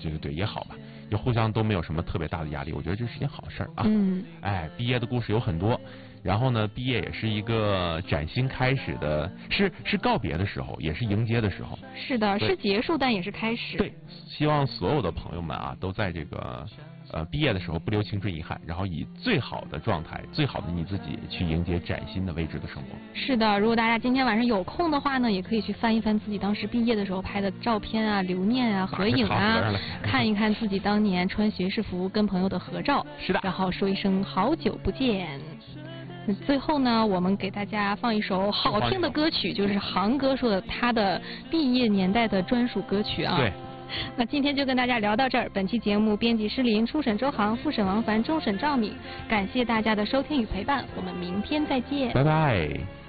对，也好吧，就互相都没有什么特别大的压力，我觉得这是件好事儿啊。哎，毕业的故事有很多。然后呢，毕业也是一个崭新开始的，是告别的时候，也是迎接的时候。 是的，是结束，但也是开始。 对，希望所有的朋友们啊，都在这个毕业的时候不留青春遗憾，然后以最好的状态、最好的你自己去迎接崭新的未知的生活。 是的，如果大家今天晚上有空的话呢，也可以去翻一翻自己当时毕业的时候拍的照片啊、留念啊、合影啊，看一看自己当年穿学士服跟朋友的合照。 是的， 然后说一声好久不见。最后呢，我们给大家放一首好听的歌曲，就是航哥说的他的毕业年代的专属歌曲啊。 对。 那今天就跟大家聊到这儿。本期节目编辑施林，初审周航，复审王凡，终审赵敏。感谢大家的收听与陪伴，我们明天再见。 拜拜。